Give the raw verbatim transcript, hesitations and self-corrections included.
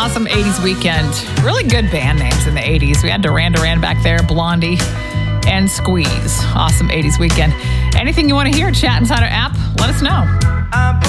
awesome eighties weekend. Really good band names in the eighties. We had Duran Duran back there, Blondie, and Squeeze. Awesome eighties weekend. Anything you want to hear, Chat Insider app, let us know.